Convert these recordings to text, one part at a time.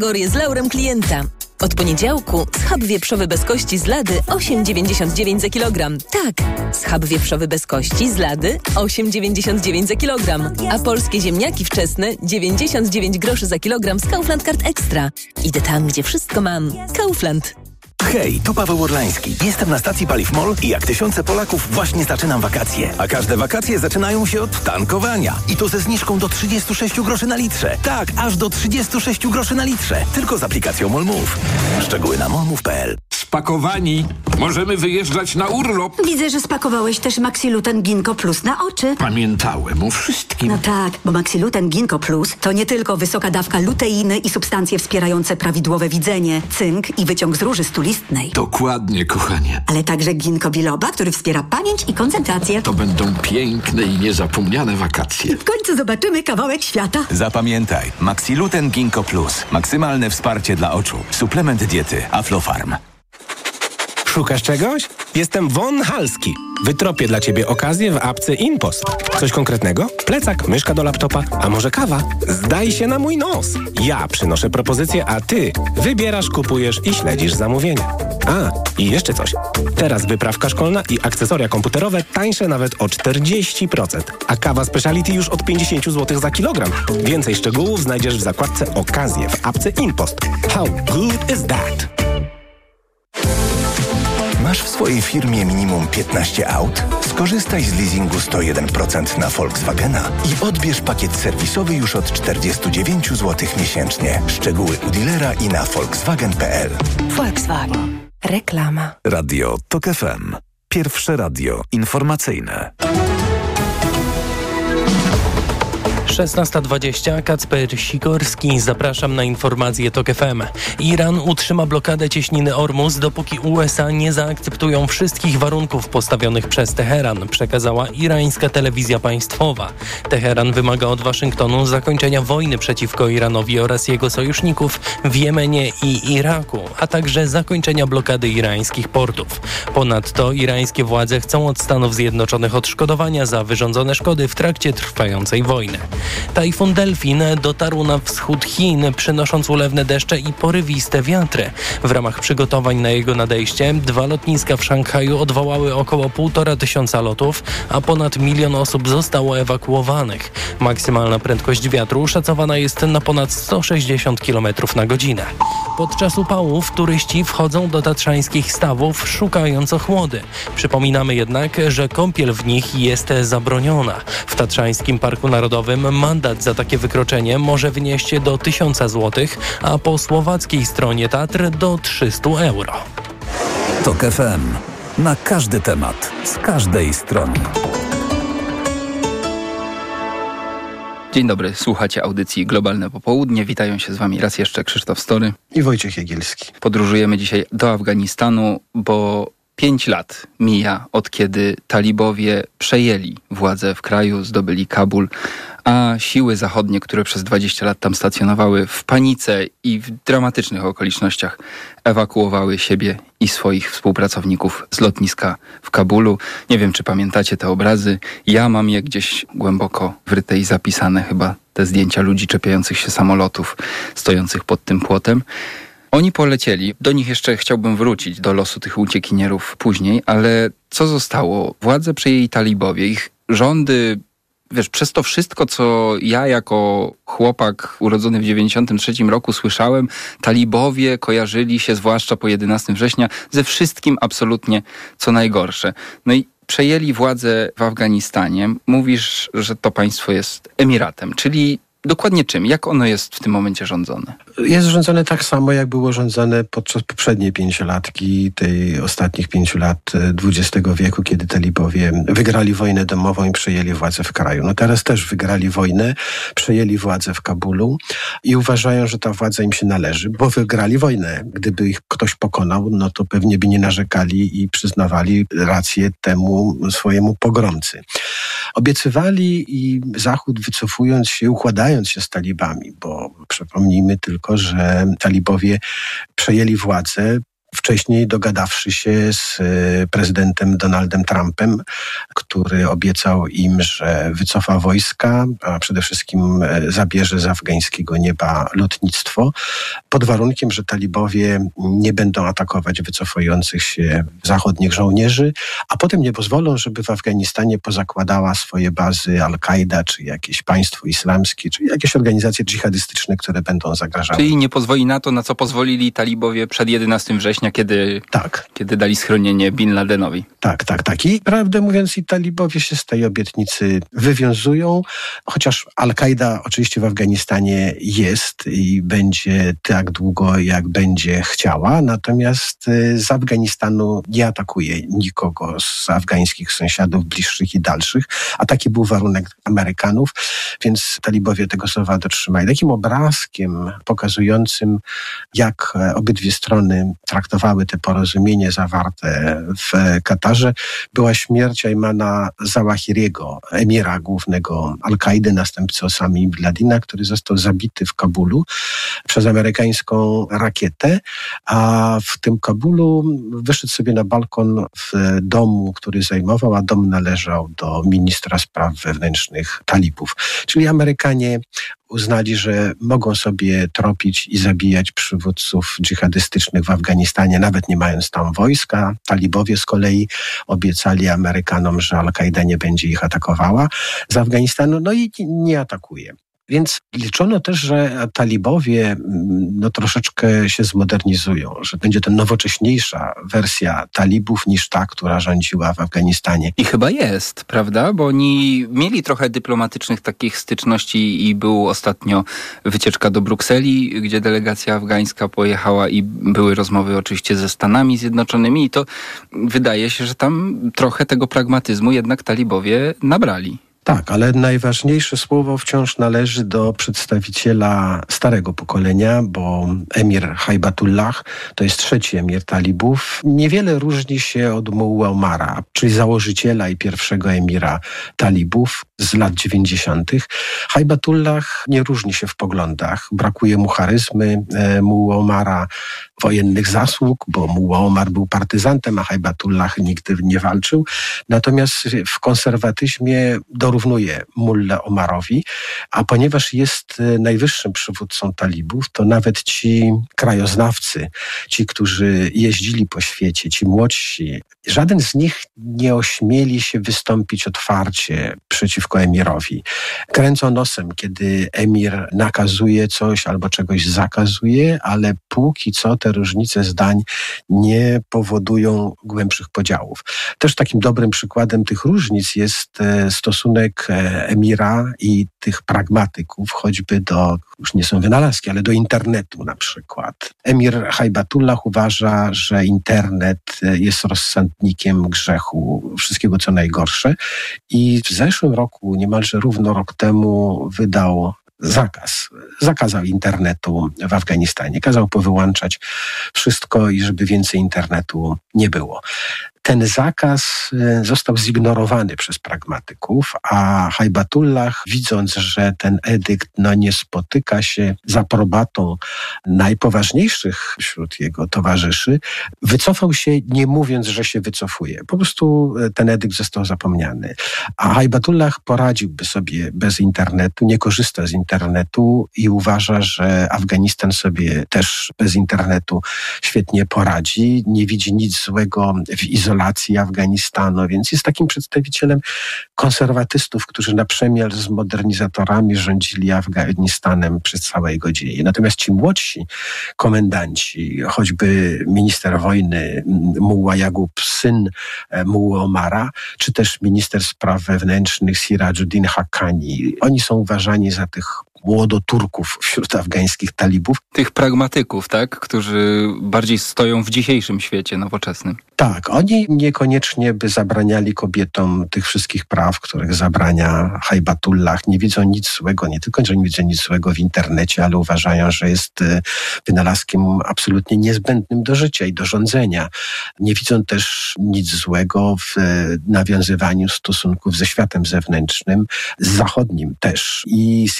Kategorie z laurem klienta. Od poniedziałku schab wieprzowy bez kości z Lady 8,99 za kilogram. Tak, schab wieprzowy bez kości z Lady 8,99 za kilogram. A polskie ziemniaki wczesne 99 groszy za kilogram z Kaufland Card Extra. Idę tam, gdzie wszystko mam. Kaufland. Hej, tu Paweł Orlański. Jestem na stacji Paliw MOL i jak tysiące Polaków właśnie zaczynam wakacje. A każde wakacje zaczynają się od tankowania. I to ze zniżką do 36 groszy na litrze. Tak, aż do 36 groszy na litrze. Tylko z aplikacją MOL Move. Szczegóły na molmove.pl. Spakowani. Możemy wyjeżdżać na urlop. Widzę, że spakowałeś też Maxiluten Ginkgo Plus na oczy. Pamiętałem o wszystkim. No tak, bo Maxiluten Ginkgo Plus to nie tylko wysoka dawka luteiny i substancje wspierające prawidłowe widzenie, cynk i wyciąg z róży stulistnej. Dokładnie, kochanie. Ale także ginkgo biloba, który wspiera pamięć i koncentrację. To będą piękne i niezapomniane wakacje. W końcu zobaczymy kawałek świata. Zapamiętaj, Maxiluten Ginkgo Plus. Maksymalne wsparcie dla oczu. Suplement diety Aflofarm. Szukasz czegoś? Jestem Von Halski. Wytropię dla Ciebie okazję w apce InPost. Coś konkretnego? Plecak, myszka do laptopa, a może kawa? Zdaj się na mój nos. Ja przynoszę propozycję, a Ty wybierasz, kupujesz i śledzisz zamówienia. A, i jeszcze coś. Teraz wyprawka szkolna i akcesoria komputerowe tańsze nawet o 40%. A kawa speciality już od 50 zł za kilogram. Więcej szczegółów znajdziesz w zakładce Okazje w apce InPost. How good is that? Masz w swojej firmie minimum 15 aut? Skorzystaj z leasingu 101% na Volkswagena i odbierz pakiet serwisowy już od 49 zł miesięcznie. Szczegóły u dealera i na volkswagen.pl. Volkswagen. Reklama. Radio TOK FM. Pierwsze radio informacyjne. 16:20, Kacper Sikorski. Zapraszam na informacje TOK FM. Iran utrzyma blokadę cieśniny Ormus, dopóki USA nie zaakceptują wszystkich warunków postawionych przez Teheran, przekazała irańska telewizja państwowa. Teheran wymaga od Waszyngtonu zakończenia wojny przeciwko Iranowi oraz jego sojuszników w Jemenie i Iraku, a także zakończenia blokady irańskich portów. Ponadto irańskie władze chcą od Stanów Zjednoczonych odszkodowania za wyrządzone szkody w trakcie trwającej wojny. Tajfun Delfin dotarł na wschód Chin, przynosząc ulewne deszcze i porywiste wiatry. W ramach przygotowań na jego nadejście 2 lotniska w Szanghaju odwołały około 1500 lotów, a ponad 1 milion osób zostało ewakuowanych. Maksymalna prędkość wiatru szacowana jest na ponad 160 km na godzinę. Podczas upałów turyści wchodzą do tatrzańskich stawów, szukając ochłody. Przypominamy jednak, że kąpiel w nich jest zabroniona. W Tatrzańskim Parku Narodowym mandat za takie wykroczenie może wynieść do 1000 zł, a po słowackiej stronie Tatr do 300 euro. TOK FM. Na każdy temat, z każdej strony. Dzień dobry, słuchacie audycji Globalne Popołudnie. Witają się z Wami raz jeszcze Krzysztof Story i Wojciech Jagielski. Podróżujemy dzisiaj do Afganistanu, bo 5 lat mija od kiedy talibowie przejęli władzę w kraju, zdobyli Kabul, a siły zachodnie, które przez 20 lat tam stacjonowały, w panice i w dramatycznych okolicznościach ewakuowały siebie i swoich współpracowników z lotniska w Kabulu. Nie wiem, czy pamiętacie te obrazy. Ja mam je gdzieś głęboko wryte i zapisane, chyba te zdjęcia ludzi czepiających się samolotów, stojących pod tym płotem. Oni polecieli, do nich jeszcze chciałbym wrócić, do losu tych uciekinierów później, ale co zostało? Władzę przejęli talibowie, ich rządy, wiesz, przez to wszystko, co ja jako chłopak urodzony w 93 roku słyszałem, talibowie kojarzyli się, zwłaszcza po 11 września, ze wszystkim absolutnie co najgorsze. No i przejęli władzę w Afganistanie. Mówisz, że to państwo jest emiratem, czyli dokładnie czym? Jak ono jest w tym momencie rządzone? Jest rządzone tak samo, jak było rządzone podczas poprzedniej 5-latki, tej ostatnich 5 lat XX wieku, kiedy talibowie wygrali wojnę domową i przejęli władzę w kraju. No teraz też wygrali wojnę, przejęli władzę w Kabulu i uważają, że ta władza im się należy, bo wygrali wojnę. Gdyby ich ktoś pokonał, no to pewnie by nie narzekali i przyznawali rację temu swojemu pogromcy. Obiecywali i Zachód, wycofując się, układając się z talibami, bo przypomnijmy tylko, że talibowie przejęli władzę w wcześniej dogadawszy się z prezydentem Donaldem Trumpem, który obiecał im, że wycofa wojska, a przede wszystkim zabierze z afgańskiego nieba lotnictwo, pod warunkiem, że talibowie nie będą atakować wycofujących się zachodnich żołnierzy, a potem nie pozwolą, żeby w Afganistanie pozakładała swoje bazy Al-Kaida, czy jakieś państwo islamskie, czy jakieś organizacje dżihadystyczne, które będą zagrażały. Czyli nie pozwoli na to, na co pozwolili talibowie przed 11 września, kiedy dali schronienie Bin Ladenowi. Tak. I prawdę mówiąc, i talibowie się z tej obietnicy wywiązują, chociaż Al-Kaida oczywiście w Afganistanie jest i będzie tak długo, jak będzie chciała, natomiast z Afganistanu nie atakuje nikogo z afgańskich sąsiadów bliższych i dalszych, a taki był warunek Amerykanów, więc talibowie tego słowa dotrzymali. Takim obrazkiem pokazującym, jak obydwie strony traktowały te porozumienie zawarte w Katarze, była śmierć Aymana Zawahiriego, emira głównego Al-Kaidy, następcy Osamy Bin Ladena, który został zabity w Kabulu przez amerykańską rakietę, a w tym Kabulu wyszedł sobie na balkon w domu, który zajmował, a dom należał do ministra spraw wewnętrznych talibów. Czyli Amerykanie uznali, że mogą sobie tropić i zabijać przywódców dżihadystycznych w Afganistanie, nawet nie mając tam wojska. Talibowie z kolei obiecali Amerykanom, że Al-Kaida nie będzie ich atakowała z Afganistanu, no i nie atakuje. Więc liczono też, że talibowie troszeczkę się zmodernizują, że będzie to nowocześniejsza wersja talibów niż ta, która rządziła w Afganistanie. I chyba jest, prawda? Bo oni mieli trochę dyplomatycznych takich styczności i był ostatnio wycieczka do Brukseli, gdzie delegacja afgańska pojechała i były rozmowy oczywiście ze Stanami Zjednoczonymi i to wydaje się, że tam trochę tego pragmatyzmu jednak talibowie nabrali. Tak, ale najważniejsze słowo wciąż należy do przedstawiciela starego pokolenia, bo emir Hajbatullah to jest trzeci emir talibów. Niewiele różni się od Mulla Omara, czyli założyciela i pierwszego emira talibów z lat 90. Hajbatullah nie różni się w poglądach. Brakuje mu charyzmy Mulla Omara, wojennych zasług, bo Mulla Omar był partyzantem, a Hajbatullah nigdy nie walczył. Natomiast w konserwatyzmie dorównuje Mulle Omarowi, a ponieważ jest najwyższym przywódcą talibów, to nawet ci krajoznawcy, ci, którzy jeździli po świecie, ci młodsi, żaden z nich nie ośmieli się wystąpić otwarcie przeciwko emirowi. Kręcą nosem, kiedy emir nakazuje coś albo czegoś zakazuje, ale póki co te różnice zdań nie powodują głębszych podziałów. Też takim dobrym przykładem tych różnic jest stosunek emira i tych pragmatyków, choćby do, już nie są wynalazki, ale do internetu na przykład. Emir Hajbatullah uważa, że internet jest rozsądnikiem grzechu, wszystkiego co najgorsze i w zeszłym roku, niemalże równo rok temu, wydał zakazał internetu w Afganistanie. Kazał powyłączać wszystko i żeby więcej internetu nie było. Ten zakaz został zignorowany przez pragmatyków, a Hajbatullah, widząc, że ten edykt nie spotyka się z aprobatą najpoważniejszych wśród jego towarzyszy, wycofał się, nie mówiąc, że się wycofuje. Po prostu ten edykt został zapomniany. A Hajbatullah poradziłby sobie bez internetu, nie korzysta z internetu i uważa, że Afganistan sobie też bez internetu świetnie poradzi. Nie widzi nic złego w izolacji Afganistanu, więc jest takim przedstawicielem konserwatystów, którzy na przemian z modernizatorami rządzili Afganistanem przez całe jego dzieje. Natomiast ci młodsi komendanci, choćby minister wojny Mulla Yaqub, syn Mulla Omara, czy też minister spraw wewnętrznych Sirajuddin Haqqani, oni są uważani za tych młodoturków wśród afgańskich talibów. Tych pragmatyków, tak? Którzy bardziej stoją w dzisiejszym świecie nowoczesnym. Tak, oni niekoniecznie by zabraniali kobietom tych wszystkich praw, których zabrania Hajbatullah. Nie widzą nic złego, nie tylko, że nie widzą nic złego w internecie, ale uważają, że jest wynalazkiem absolutnie niezbędnym do życia i do rządzenia. Nie widzą też nic złego w nawiązywaniu stosunków ze światem zewnętrznym, z zachodnim też. I Sirajuddin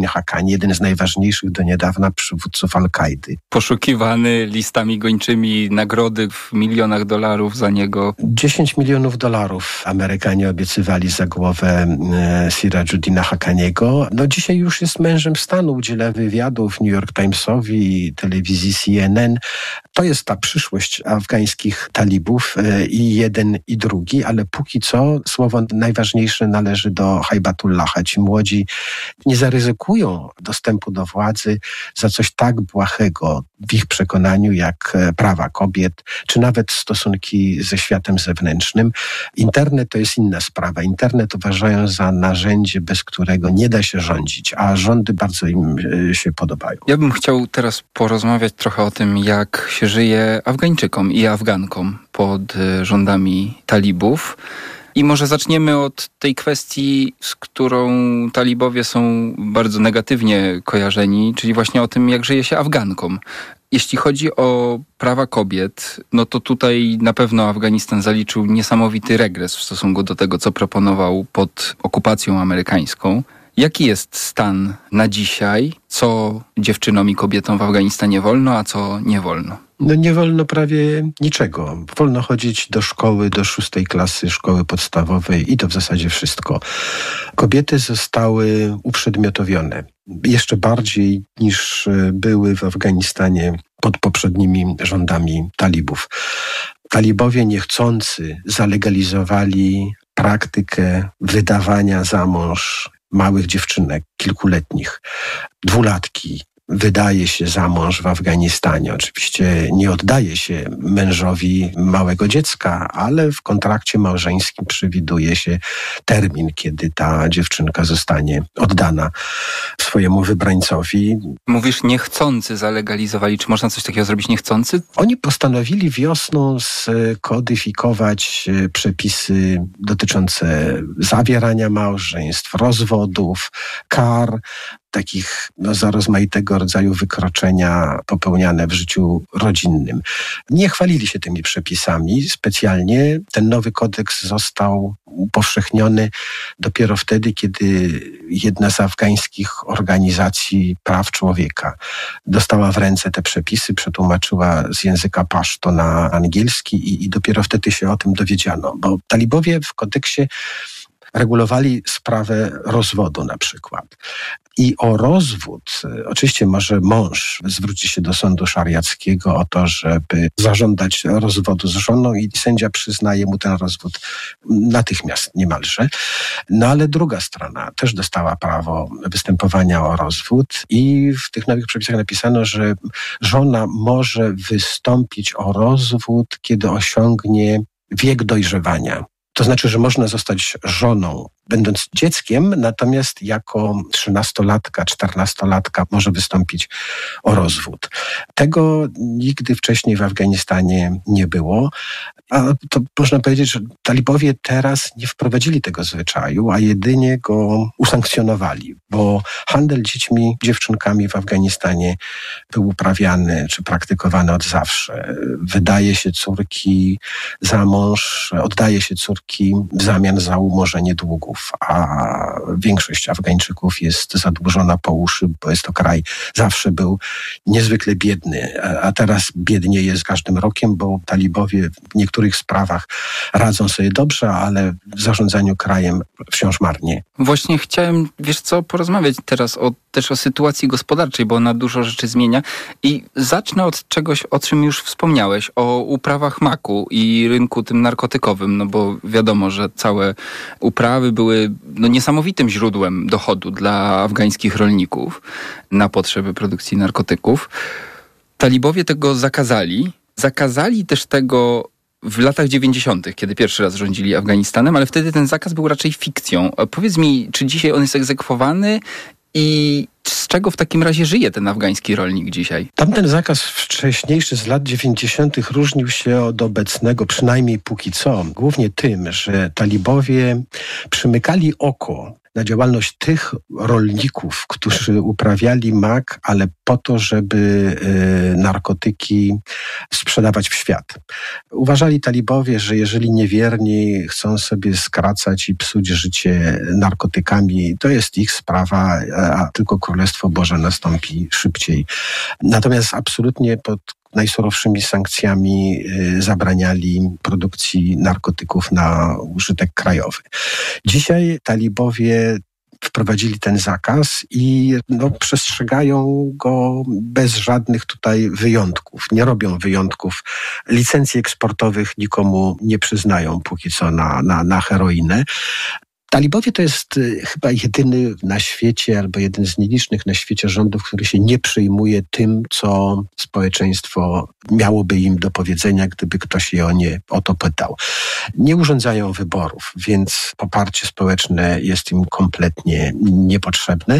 Judin Haqqani, jeden z najważniejszych do niedawna przywódców Al-Kaidy. Poszukiwany listami gończymi, nagrody w milionach dolarów za niego. 10 milionów dolarów Amerykanie obiecywali za głowę Sirajuddina Haqqaniego. No dzisiaj już jest mężem stanu, udziela wywiadów New York Timesowi, telewizji CNN. To jest ta przyszłość afgańskich talibów i jeden i drugi, ale póki co słowo najważniejsze należy do Haibatullaha. Ci młodzi nie zaryzykują dostępu do władzy za coś tak błahego w ich przekonaniu jak prawa kobiet, czy nawet stosunki ze światem zewnętrznym. Internet to jest inna sprawa. Internet uważają za narzędzie, bez którego nie da się rządzić, a rządy bardzo im się podobają. Ja bym chciał teraz porozmawiać trochę o tym, jak się żyje Afgańczykom i Afgankom pod rządami talibów. I może zaczniemy od tej kwestii, z którą talibowie są bardzo negatywnie kojarzeni, czyli właśnie o tym, jak żyje się Afgankom. Jeśli chodzi o prawa kobiet, no to tutaj na pewno Afganistan zaliczył niesamowity regres w stosunku do tego, co proponował pod okupacją amerykańską. Jaki jest stan na dzisiaj? Co dziewczynom i kobietom w Afganistanie wolno, a co nie wolno? No nie wolno prawie niczego. Wolno chodzić do szkoły, do 6. klasy szkoły podstawowej i to w zasadzie wszystko. Kobiety zostały uprzedmiotowione. Jeszcze bardziej niż były w Afganistanie pod poprzednimi rządami talibów. Talibowie niechcący zalegalizowali praktykę wydawania za mąż małych dziewczynek, kilkuletnich, 2-latki. Wydaje się za mąż w Afganistanie. Oczywiście nie oddaje się mężowi małego dziecka, ale w kontrakcie małżeńskim przewiduje się termin, kiedy ta dziewczynka zostanie oddana swojemu wybrańcowi. Mówisz, niechcący zalegalizowali. Czy można coś takiego zrobić niechcący? Oni postanowili wiosną skodyfikować przepisy dotyczące zawierania małżeństw, rozwodów, kar, takich za rozmaitego rodzaju wykroczenia popełniane w życiu rodzinnym. Nie chwalili się tymi przepisami specjalnie. Ten nowy kodeks został upowszechniony dopiero wtedy, kiedy jedna z afgańskich organizacji praw człowieka dostała w ręce te przepisy, przetłumaczyła z języka paszto na angielski i dopiero wtedy się o tym dowiedziano. Bo talibowie w kodeksie regulowali sprawę rozwodu na przykład. I o rozwód, oczywiście może mąż zwróci się do sądu szariackiego o to, żeby zażądać rozwodu z żoną i sędzia przyznaje mu ten rozwód natychmiast niemalże. No ale druga strona też dostała prawo występowania o rozwód i w tych nowych przepisach napisano, że żona może wystąpić o rozwód, kiedy osiągnie wiek dojrzewania. To znaczy, że można zostać żoną, będąc dzieckiem, natomiast jako 13-latka, 14-latka może wystąpić o rozwód. Tego nigdy wcześniej w Afganistanie nie było. A to można powiedzieć, że talibowie teraz nie wprowadzili tego zwyczaju, a jedynie go usankcjonowali, bo handel dziećmi, dziewczynkami w Afganistanie był uprawiany czy praktykowany od zawsze. Wydaje się córki za mąż, oddaje się córki w zamian za umorzenie długów, a większość Afgańczyków jest zadłużona po uszy, bo jest to kraj, zawsze był niezwykle biedny, a teraz biednieje z każdym rokiem, bo talibowie w niektórych sprawach radzą sobie dobrze, ale w zarządzaniu krajem wciąż marnie. Właśnie chciałem, porozmawiać teraz też o sytuacji gospodarczej, bo ona dużo rzeczy zmienia i zacznę od czegoś, o czym już wspomniałeś, o uprawach maku i rynku tym narkotykowym, no bo wiadomo, że całe uprawy były niesamowitym źródłem dochodu dla afgańskich rolników na potrzeby produkcji narkotyków. Talibowie tego zakazali. Zakazali też tego w latach 90., kiedy pierwszy raz rządzili Afganistanem, ale wtedy ten zakaz był raczej fikcją. Powiedz mi, czy dzisiaj on jest egzekwowany i z czego w takim razie żyje ten afgański rolnik dzisiaj? Tamten zakaz wcześniejszy z lat 90. różnił się od obecnego, przynajmniej póki co, głównie tym, że talibowie przymykali oko na działalność tych rolników, którzy uprawiali mak, ale po to, żeby narkotyki sprzedawać w świat. Uważali talibowie, że jeżeli niewierni chcą sobie skracać i psuć życie narkotykami, to jest ich sprawa, a tylko Królestwo Boże nastąpi szybciej. Natomiast absolutnie pod najsurowszymi sankcjami zabraniali produkcji narkotyków na użytek krajowy. Dzisiaj talibowie wprowadzili ten zakaz i przestrzegają go bez żadnych tutaj wyjątków. Nie robią wyjątków. Licencji eksportowych nikomu nie przyznają póki co na heroinę. Talibowie to jest chyba jedyny na świecie, albo jeden z nielicznych na świecie rządów, który się nie przejmuje tym, co społeczeństwo miałoby im do powiedzenia, gdyby ktoś je o to pytał. Nie urządzają wyborów, więc poparcie społeczne jest im kompletnie niepotrzebne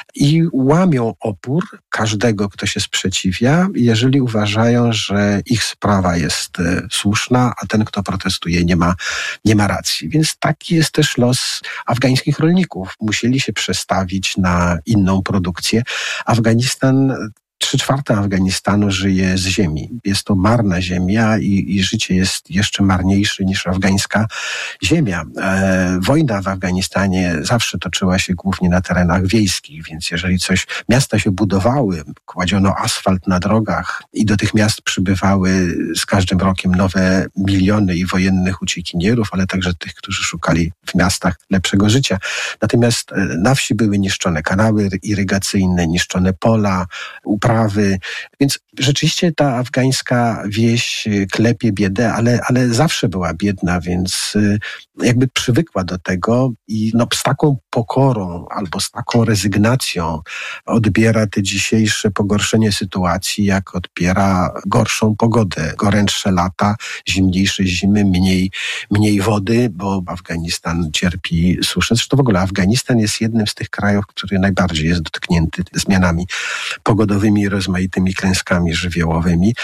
i łamią opór każdego, kto się sprzeciwia, jeżeli uważają, że ich sprawa jest słuszna, a ten, kto protestuje, nie ma racji. Więc taki jest też los afgańskich rolników. Musieli się przestawić na inną produkcję. Afganistan, 3/4 Afganistanu żyje z ziemi. Jest to marna ziemia i życie jest jeszcze marniejsze niż afgańska ziemia. Wojna w Afganistanie zawsze toczyła się głównie na terenach wiejskich, więc jeżeli miasta się budowały, kładziono asfalt na drogach i do tych miast przybywały z każdym rokiem nowe miliony i wojennych uciekinierów, ale także tych, którzy szukali w miastach lepszego życia. Natomiast na wsi były niszczone kanały irygacyjne, niszczone pola, uprawy, więc rzeczywiście ta afgańska wieś klepie biedę, ale zawsze była biedna, więc jakby przywykła do tego i z taką pokorą albo z taką rezygnacją odbiera te dzisiejsze pogorszenie sytuacji, jak odbiera gorszą pogodę, gorętsze lata, zimniejsze zimy, mniej wody, bo Afganistan cierpi suszę. Zresztą w ogóle Afganistan jest jednym z tych krajów, który najbardziej jest dotknięty zmianami pogodowymi, rozmaitymi klęskami żywiołowymi.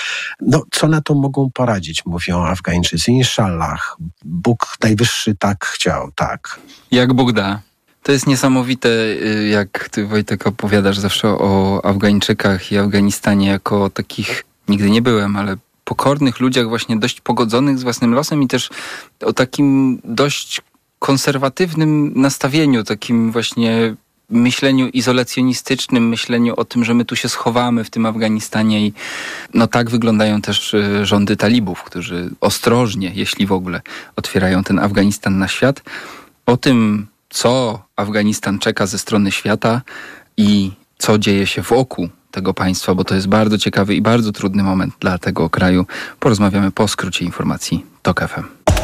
Co na to mogą poradzić, mówią Afgańczycy. Inshallah, Bóg najwyższy tak chciał, tak. Jak Bóg da. To jest niesamowite, jak ty, Wojtek, opowiadasz zawsze o Afgańczykach i Afganistanie jako takich, nigdy nie byłem, ale pokornych ludziach, właśnie dość pogodzonych z własnym losem i też o takim dość konserwatywnym nastawieniu, takim właśnie myśleniu izolacjonistycznym, myśleniu o tym, że my tu się schowamy w tym Afganistanie i tak wyglądają też rządy talibów, którzy ostrożnie, jeśli w ogóle, otwierają ten Afganistan na świat. O tym, co Afganistan czeka ze strony świata i co dzieje się wokół tego państwa, bo to jest bardzo ciekawy i bardzo trudny moment dla tego kraju. Porozmawiamy po skrócie informacji TOK FM.